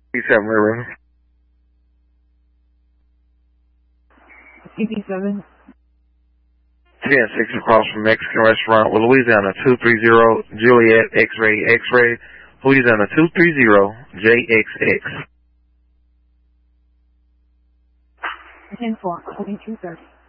87 River. 87. 10-6 across from Mexican restaurant with Louisiana 230 Juliet X-ray X-ray. Louisiana 230 JXX. 10-4, 2230.